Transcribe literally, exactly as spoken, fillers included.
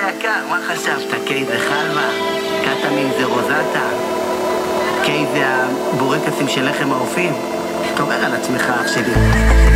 היקר, מה חשבת? קיי זה חלבה, קטמין זה רוזטה, קיי זה הבורקסים של לחם האופים. תעורר על עצמך, אח שלי.